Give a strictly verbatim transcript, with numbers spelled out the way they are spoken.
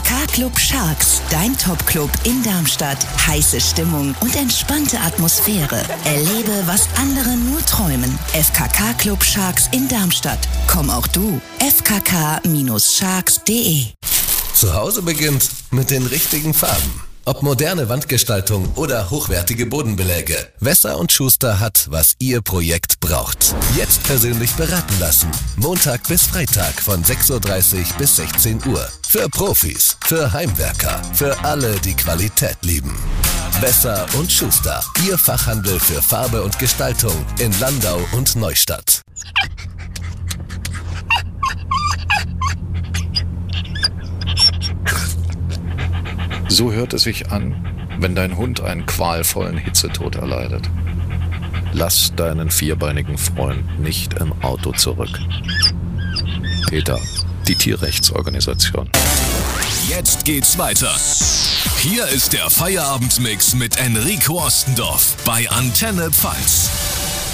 K Club Sharks, dein Top-Club in Darmstadt. Heiße Stimmung und entspannte Atmosphäre. Erlebe, was andere nur träumen. F K K Club Sharks in Darmstadt. Komm auch du. f k k Bindestrich sharks punkt de. Zu Hause beginnt mit den richtigen Farben. Ob moderne Wandgestaltung oder hochwertige Bodenbeläge. Wesser und Schuster hat, was Ihr Projekt braucht. Jetzt persönlich beraten lassen. Montag bis Freitag von sechs Uhr dreißig bis sechzehn Uhr. Für Profis, für Heimwerker, für alle, die Qualität lieben. Wesser und Schuster. Ihr Fachhandel für Farbe und Gestaltung in Landau und Neustadt. So hört es sich an, wenn dein Hund einen qualvollen Hitzetod erleidet. Lass deinen vierbeinigen Freund nicht im Auto zurück. PETA, die Tierrechtsorganisation. Jetzt geht's weiter. Hier ist der Feierabendmix mit Enrico Ostendorf bei Antenne Pfalz.